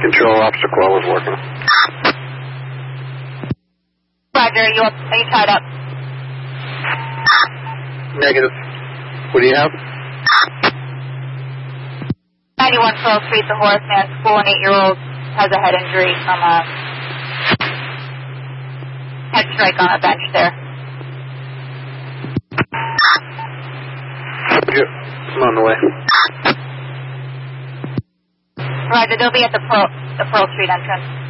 Control, Officer Quell is working. Roger, are you tied up? Negative. What do you have? 91 Pearl Street, the Horace Mann School, an 8-year-old has a head injury from a head strike on a bench there. Yeah, I'm on the way. Roger, they'll be at the Pearl Street entrance.